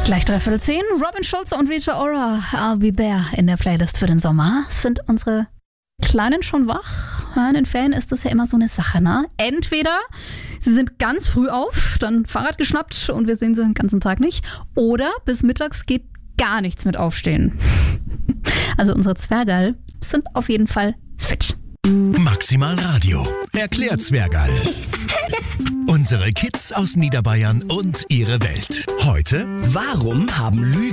Gleich 10:03. Robin Schulze und Rita Ora, I'll Be There in der Playlist für den Sommer. Sind unsere Kleinen schon wach? Ja, in den Ferien ist das ja immer so eine Sache, ne? Entweder sie sind ganz früh auf, dann Fahrrad geschnappt und wir sehen sie den ganzen Tag nicht. Oder bis mittags geht gar nichts mit Aufstehen. Also unsere Zwergerl sind auf jeden Fall fit. Maximal Radio. Erklärt Zwergerl. Unsere Kids aus Niederbayern und ihre Welt. Heute: Warum haben Lügen